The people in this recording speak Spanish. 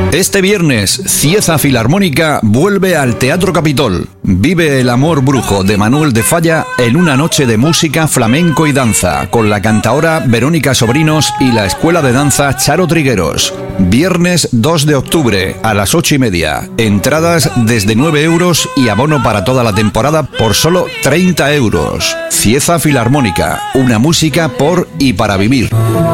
Este viernes, Cieza Filarmónica vuelve al Teatro Capitol. Vive el amor brujo de Manuel de Falla en una noche de música, flamenco y danza, con la cantaora Verónica Sobrinos y la Escuela de Danza Charo Trigueros. Viernes 2 de octubre a las 8:30. Entradas desde 9 euros y abono para toda la temporada por solo 30 euros. Cieza Filarmónica, una música por y para vivir.